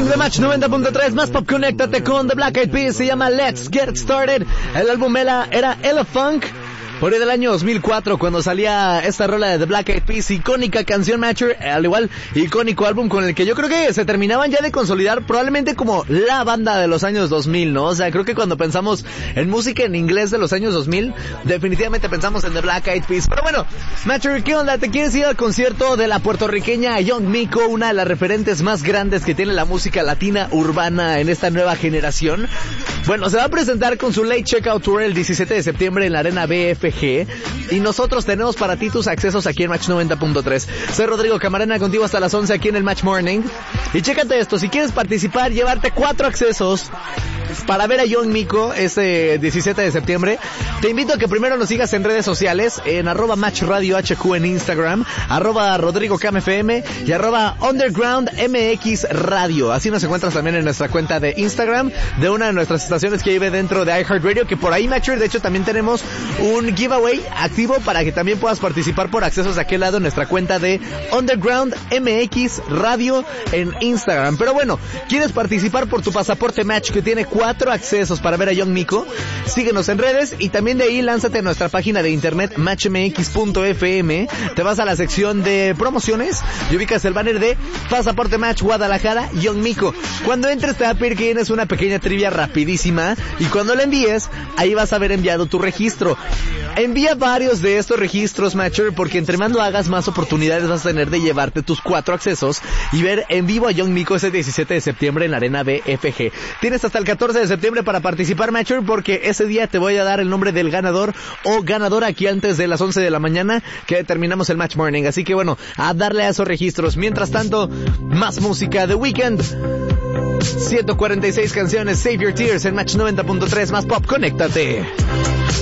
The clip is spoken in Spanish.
Morning de Match 90.3, más pop, conéctate con The Black Eyed Peas, se llama Let's Get Started. El álbum era Elefunk. Por ahí del año 2004, cuando salía esta rola de The Black Eyed Peas, icónica canción Matcher, al igual, icónico álbum con el que yo creo que se terminaban ya de consolidar probablemente como la banda de los años 2000, ¿no? O sea, creo que cuando pensamos en música en inglés de los años 2000, definitivamente pensamos en The Black Eyed Peas. Pero bueno, Matcher, ¿qué onda? ¿Te quieres ir al concierto de la puertorriqueña Young Miko, una de las referentes más grandes que tiene la música latina urbana en esta nueva generación? Bueno, se va a presentar con su Late Checkout Tour el 17 de septiembre en la Arena BFG. Y nosotros tenemos para ti tus accesos aquí en Match 90.3. Soy Rodrigo Camarena, contigo hasta las 11 aquí en el Match Morning. Y chécate esto, si quieres participar, llevarte 4 accesos para ver a Young Miko este 17 de septiembre, te invito a que primero nos sigas en redes sociales, en @MatchRadioHQ en Instagram, @RodrigoCamFM y @UndergroundMX Radio. Así nos encuentras también en nuestra cuenta de Instagram de una de nuestras estaciones que vive dentro de iHeartRadio, que por ahí, Matcher, de hecho también tenemos un giveaway activo para que también puedas participar por accesos de aquel lado en nuestra cuenta de Underground MX Radio en Instagram. Pero bueno, ¿quieres participar por tu pasaporte Match que tiene 4 accesos para ver a Young Miko? Síguenos en redes y también de ahí lánzate a nuestra página de internet matchmx.fm, te vas a la sección de promociones y ubicas el banner de Pasaporte Match Guadalajara Young Miko. Cuando entres te va a pedir que llenes una pequeña trivia rapidísima y cuando la envíes, ahí vas a haber enviado tu registro. Envía varios de estos registros, Matcher, porque entre más lo hagas, más oportunidades vas a tener de llevarte tus 4 accesos y ver en vivo a Young Miko ese 17 de septiembre en la Arena BFG. Tienes hasta el 14 de septiembre para participar, Matcher, porque ese día te voy a dar el nombre del ganador o ganadora aquí antes de las 11 de la mañana que terminamos el Match Morning. Así que bueno, a darle a esos registros. Mientras tanto, más música de Weeknd. 146 canciones, Save Your Tears en Match 90.3, más pop, conéctate.